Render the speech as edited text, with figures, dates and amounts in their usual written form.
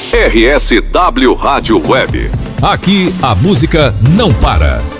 RSW Rádio Web. Aqui a música não para.